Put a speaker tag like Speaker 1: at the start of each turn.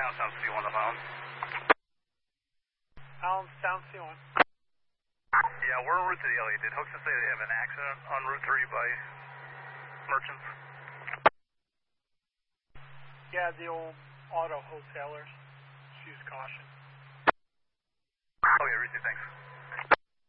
Speaker 1: Sound C1 on the phone.
Speaker 2: Alan, Sound C1.
Speaker 1: Yeah, we're en route to the alley. Did Hoaxton say they have an accident on Route 3 by Merchants?
Speaker 2: Yeah, the old auto wholesalers. Use caution.
Speaker 1: Okay, Reese, thanks.